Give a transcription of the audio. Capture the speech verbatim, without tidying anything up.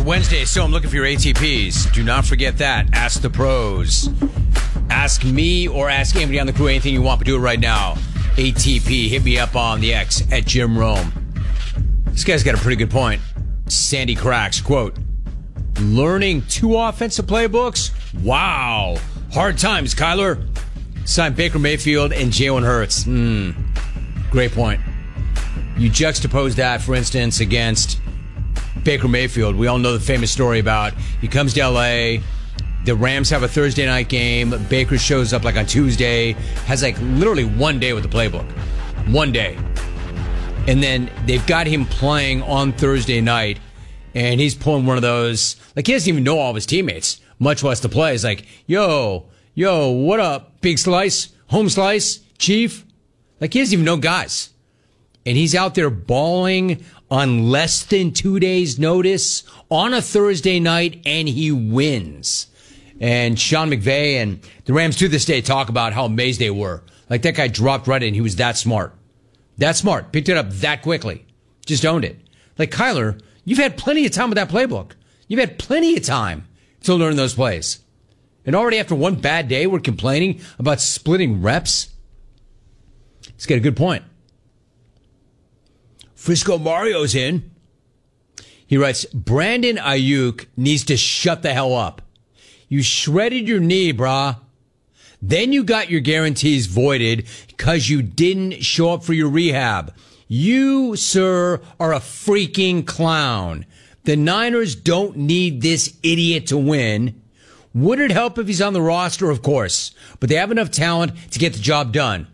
Wednesday, so I'm looking for your A T Ps. Do not forget that. Ask the pros. Ask me or ask anybody on the crew anything you want, but do it right now. A T P, hit me up on the X at Jim Rome. This guy's got a pretty good point. Sandy Cracks, quote, learning two offensive playbooks? Wow. Hard times, Kyler. Signed Baker Mayfield and Jalen Hurts. Hmm. Great point. You juxtapose that, for instance, against Baker Mayfield. We all know the famous story about he comes to L A, the Rams have a Thursday night game, Baker shows up like on Tuesday, has like literally one day with the playbook. One day. And then they've got him playing on Thursday night, and he's pulling one of those, like he doesn't even know all of his teammates, much less the play. He's like, yo, yo, what up, big slice, home slice, chief? Like he doesn't even know guys. And he's out there balling on less than two days' notice on a Thursday night, and he wins. And Sean McVay and the Rams to this day talk about how amazed they were. Like that guy dropped right in. He was that smart. That smart. Picked it up that quickly. Just owned it. Like Kyler, you've had plenty of time with that playbook. You've had plenty of time to learn those plays. And already after one bad day, we're complaining about splitting reps. He's got a good point. Frisco Mario's in. He writes, Brandon Ayuk needs to shut the hell up. You shredded your knee, brah. Then you got your guarantees voided because you didn't show up for your rehab. You, sir, are a freaking clown. The Niners don't need this idiot to win. Would it help if he's on the roster? Of course. But they have enough talent to get the job done.